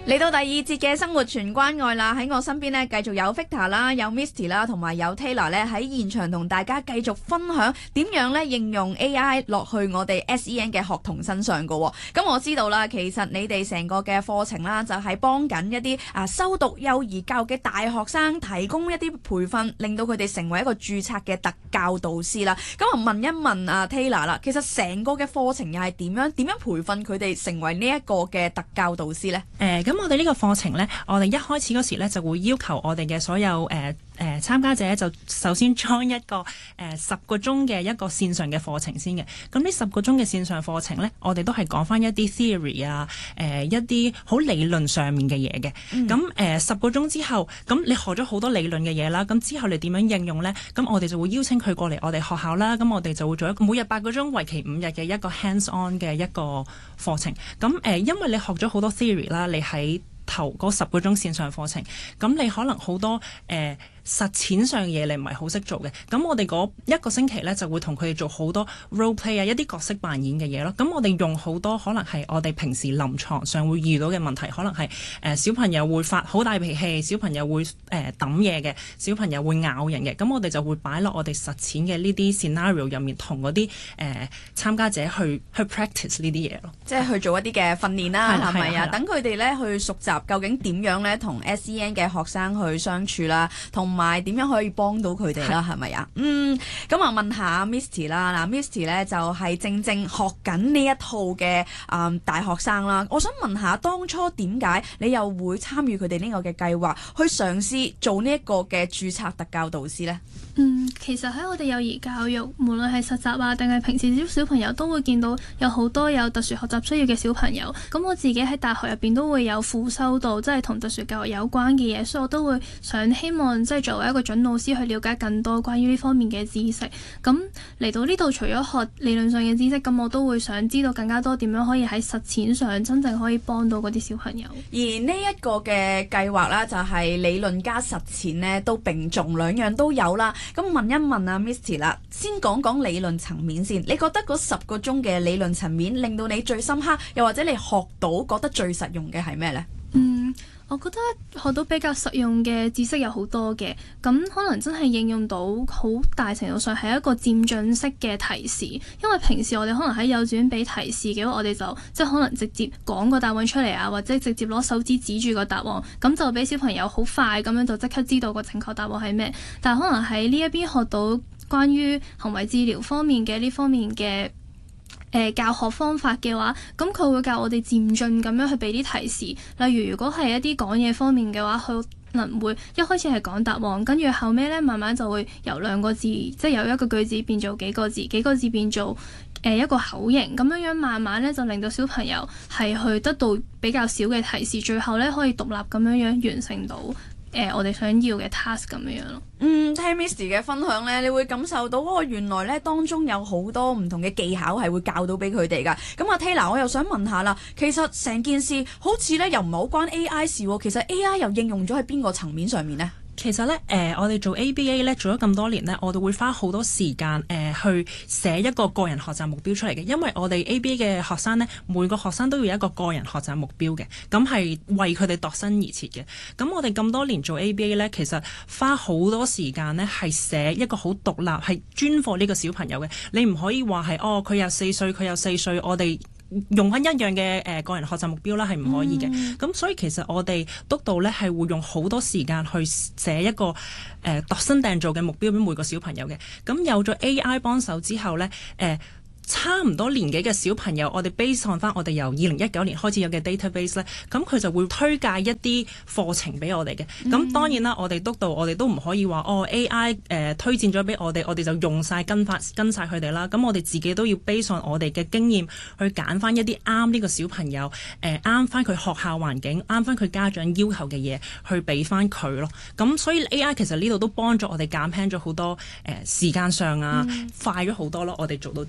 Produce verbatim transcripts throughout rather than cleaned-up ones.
嚟到第二節嘅生活全關愛啦，喺我身邊呢，繼續有 Victor 啦，有 Misty 啦，同埋有 Taylor 咧喺現場同大家繼續分享點樣咧應用 A I 落去我哋 S E N 嘅學童身上噶。咁我知道啦，其實你哋成個嘅課程啦，就係幫緊一啲啊修讀幼兒教育嘅大學生提供一啲培訓，令到佢哋成為一個註冊嘅特教導師啦。咁啊問一問啊 Taylor 啦，其實成個嘅課程又係點樣點樣培訓佢哋成為呢一個嘅特教導師呢？ 誒咁、呃、我哋呢個課程呢，我哋一開始嗰時呢，就會要求我哋嘅所有誒誒、呃呃、參加者就首先 join 一個誒十、呃、個鐘嘅一個線上嘅課程先嘅。咁呢十個鐘嘅線上課程呢，我哋都係講翻一啲 theory 啊，誒、呃、一啲好理論上面嘅嘢嘅。咁誒十個鐘之後，咁你學咗好多理論嘅嘢啦，咁之後你點樣應用呢？咁我哋就會邀請佢過嚟我哋學校啦。咁我哋就會做一個每日八個鐘，為期五日嘅一個 hands on 嘅一個課程。咁誒、呃，因為你學咗好多 theory 啦，你喺頭嗰十個鐘線上課程，咁你可能好多誒、呃、實踐上嘅嘢你唔係好識做嘅，咁我哋嗰一個星期咧就會同佢哋做好多 role play 啊，一啲角色扮演嘅嘢咯。咁我哋用好多可能係我哋平時臨床上會遇到嘅問題，可能係誒、呃、小朋友會發好大脾氣，小朋友會誒抌嘢嘅，小朋友會咬人嘅，咁我哋就會擺落我哋實踐嘅呢啲 scenario 入面，同嗰啲誒參加者去去 practice 呢啲嘢咯， 即係去做一啲嘅訓練啦，係咪啊？ 係等佢哋咧去熟習究竟點樣咧同 S E N 嘅學生去相處啦，同埋點樣可以幫到佢哋啦，係咪啊？嗯，咁啊問下 Misty 啦，嗱 Misty 咧就係、是、正正學緊呢一套嘅啊、嗯、大學生啦。我想問下，當初點解你又會參與佢哋呢個嘅計劃，去嘗試做呢一個嘅註冊特教導師呢？ 嗯，其實喺我哋幼兒教育，無論係實習啊，定係平時啲小朋友都會見到有好多有特殊學習需要嘅小朋友。咁我自己喺大學入邊都會有輔修到，即係同特殊教育有關嘅嘢，所以我都會想希望即係作為一個準老師去了解更多關於呢方面嘅知識。咁嚟到呢度，除咗學理論上嘅知識，咁我都會想知道更加多點樣可以喺實踐上真正可以幫到嗰啲小朋友。 而呢一個嘅計劃啦，就係理論加實踐呢都並重，兩樣都有啦。咁問一問啊 Misty 啦，先講講理論層面先。你覺得嗰十個鐘嘅理論層面令到你最深刻，又或者你學到覺得最實用嘅係咩呢？ 嗯，我覺得學到比較實用嘅知識有好多嘅，咁可能真係應用到好大程度上係一個漸進式嘅提示。因為平時我哋可能喺幼稚園俾提示嘅話，我哋就即係可能直接講個答案出嚟啊，或者直接攞手指指住個答案，咁就俾小朋友好快咁樣就即刻知道個正確答案係咩。但係可能喺呢一邊學到關於行為治療方面嘅呢方面嘅誒、呃、教學方法嘅話，咁佢會教我哋漸進咁樣去俾啲提示。例如如果係一啲講嘢方面嘅話，佢可能會一開始係講答案，跟住後尾咧慢慢就會由兩個字，即係由一個句子變做幾個字，幾個字變做誒、呃、一個口型，咁樣樣慢慢咧就令到小朋友係去得到比較少嘅提示，最後咧可以獨立咁樣樣完成到誒、呃、我哋想要嘅 task 咁樣樣咯。 嗯，聽 Misty 嘅分享咧，你會感受到喎、哦，原來咧當中有好多唔同嘅技巧係會教到俾佢哋噶。咁啊 Taylor，我又想問下啦，其實成件事好似咧又唔係好關 A I 事喎，其實 A I 又應用咗喺邊個層面上面呢？ 其實咧，誒、呃，我哋做 A B A 咧，做咗咁多年咧，我哋會花好多時間，誒、呃，去寫一個個人學習目標出嚟嘅。因為我哋 A B A 嘅學生咧，每個學生都要有一個個人學習目標嘅，咁係為佢哋度身而設嘅。咁我哋咁多年做 A B A 咧，其實花好多時間咧，係寫一個好獨立，係專課呢個小朋友嘅。你唔可以話係哦，佢有四歲，佢有四歲，我哋用翻一樣嘅誒、呃、個人學習目標啦，係唔可以嘅。咁、嗯、所以其實我哋督導咧係會用好多時間去寫一個誒、呃、度身訂造嘅目標俾每個小朋友嘅。咁有咗 A I 幫手之後咧，誒、呃。差唔多年紀嘅小朋友，我哋 base on 翻我哋由二零一九年開始有嘅 database 咧，咁佢就會推介一啲課程俾我哋嘅。咁、嗯、當然啦，我哋督導我哋都唔可以話哦 A I 誒、呃、推薦咗俾我哋，我哋就用晒跟法跟晒佢哋啦。咁我哋自己都要 base on 我哋嘅經驗去揀翻一啲啱呢個小朋友誒啱翻佢學校環境，啱翻佢家長要求嘅嘢去俾翻佢咯。咁所以 A I 其實呢度都幫咗我哋減輕咗好多誒、呃、時間上啊，嗯、快咗好多咯。我哋做到啲嘢。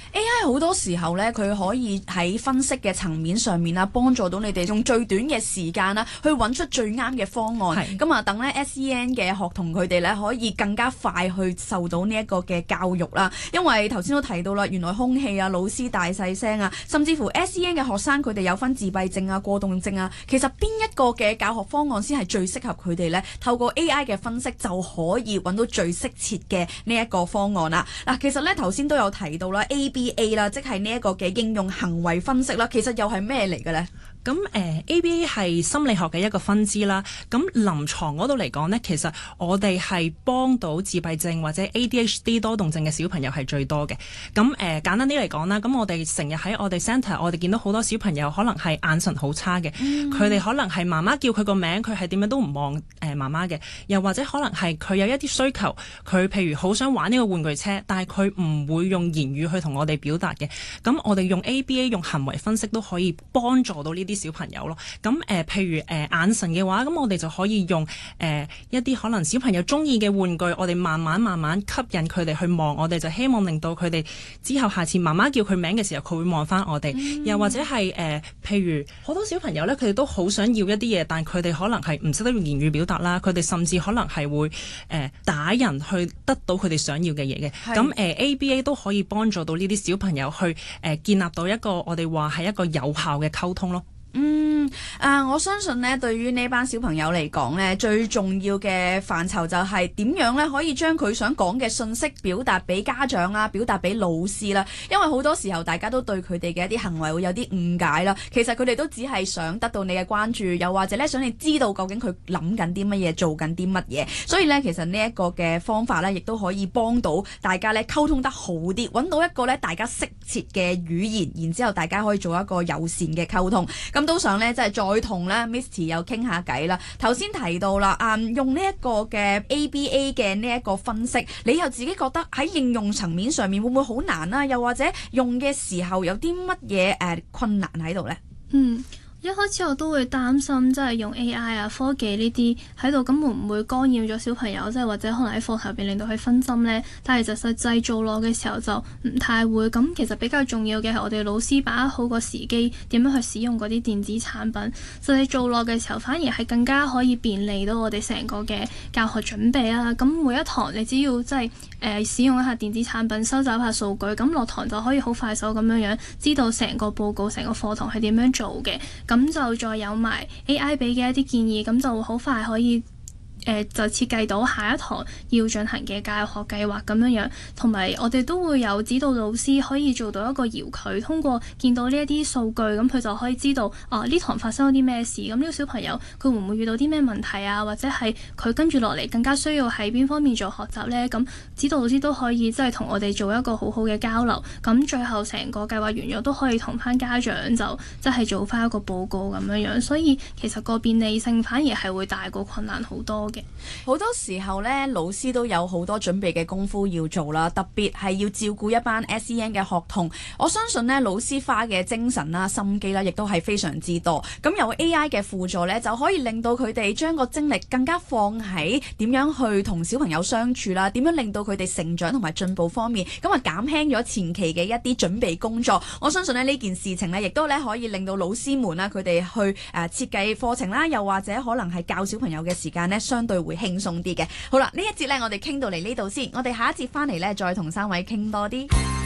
A I 好多時候咧，佢可以喺分析嘅層面上面啦，幫助到你哋用最短嘅時間啦，去揾出最啱嘅方案。咁啊，等咧 S E N 嘅學童佢哋咧可以更加快去受到呢一個嘅教育啦。因為頭先都提到啦，原來空氣啊、老師大細聲啊，甚至乎 S E N 嘅學生佢哋有分自閉症啊、過動症啊，其實邊一個嘅教學方案先係最適合佢哋呢？透過 A I 嘅分析就可以揾到最適切嘅呢一個方案啦。嗱，其實咧頭先都有提到啦 A B A 啦，即係呢一個嘅應用行為分析啦，其實又係咩嚟嘅呢？ 咁誒、呃、A B A 係心理學嘅一個分支啦。咁臨床嗰度嚟講呢，其實我哋係幫到自閉症或者 A D H D 多動症嘅小朋友係最多嘅。咁誒、呃、簡單啲嚟講啦，咁我哋成日喺我哋 centre， 我哋見到好多小朋友可能係眼神好差嘅，佢哋、嗯、可能係媽媽叫佢個名，佢係點樣都唔望誒媽媽嘅，又或者可能係佢有一啲需求，佢譬如好想玩呢個玩具車，但係佢唔會用言語去同我哋表達嘅。咁我哋用 A B A 用行為分析都可以幫助到呢啲小朋友咯。咁誒、呃，譬如誒、呃、眼神嘅話，咁我哋就可以用誒、呃、一啲可能小朋友中意嘅玩具，我哋慢慢慢慢吸引佢哋去望，我哋就希望令到佢哋之後下次媽媽叫佢名嘅時候，佢會望翻我哋。嗯、又或者係誒、呃，譬如好多小朋友咧，佢哋都好想要一啲嘢，但佢哋可能係唔識得用言語表達啦，佢哋甚至可能係會誒、呃、打人去得到佢哋想要嘅嘢嘅。咁誒是、呃、A B A 都可以幫助到呢啲小朋友去誒、呃、建立到一個我哋話係一個有效嘅溝通咯。 嗯，啊，我相信呢，對於呢班小朋友嚟講呢，最重要嘅範疇就係點樣呢可以將佢想講嘅信息表達俾家長啊，表達俾老師啦。因為好多時候大家都對佢哋嘅一啲行為會有啲誤解啦。其實佢哋都只係想得到你嘅關注，又或者呢想你知道究竟佢諗緊啲乜嘢，做緊啲乜嘢。所以呢，其實呢一個嘅方法呢，亦都可以幫到大家呢溝通得好啲，揾到一個呢大家適切嘅語言，然之後大家可以做一個友善嘅溝通。咁都想咧，即係再同咧 Misty 又傾下偈啦。頭先提到啦，嗯，用呢一個嘅 A B A 嘅呢一個分析，你又自己覺得喺應用層面上面會唔會好難啊？又或者用嘅時候有啲乜嘢誒困難喺度呢？嗯。 一開始我都會擔心，即係用 A I 啊、科技呢啲喺度，咁會唔會干擾咗小朋友？即係或者可能喺課堂入邊令到佢分心呢？但係其實實際做落嘅時候就唔太會。咁其實比較重要嘅係我哋老師把握好個時機，點樣去使用嗰啲電子產品。實際做落嘅時候，反而係更加可以便利到我哋成個嘅教學準備啦。咁每一堂你只要即係誒使用一下電子產品，收集一下數據，咁落堂就可以好快手咁樣樣知道成個報告、成個課堂係點樣做嘅。咁就再有埋 A I 俾嘅一啲建議，咁就好快可以誒、呃、就設計到下一堂要進行嘅教學計劃咁樣樣，同埋我哋都會有指導老師可以做到一個遙距，通過見到呢一啲數據，咁佢就可以知道啊呢堂發生咗啲咩事，咁呢個小朋友佢會唔會遇到啲咩問題啊，或者係佢跟住落嚟更加需要喺邊方面做學習呢？咁指導老師都可以即係同我哋做一個好好嘅交流，咁最後成個計劃完咗都可以同翻家長就即係做翻一個報告咁樣樣，所以其實個便利性反而係會大過困難好多嘅。 好多時候呢，老師都有好多準備嘅功夫要做啦，特別係要照顧一班 S E N 嘅學童。我相信呢，老師花嘅精神啦、心機啦，亦都係非常之多。咁有 A I 嘅輔助呢，就可以令到佢哋將個精力更加放喺點樣去同小朋友相處啦，點樣令到佢哋成長同埋進步方面，咁啊減輕咗前期嘅一啲準備工作。我相信呢，呢件事情呢，亦都咧可以令到老師們啦，佢哋去誒、呃、設計課程啦，又或者可能係教小朋友嘅時間呢，相對會輕鬆啲嘅。好啦，呢一節呢，我哋傾到嚟呢度先，我哋下一節翻嚟呢，再同三位傾多啲。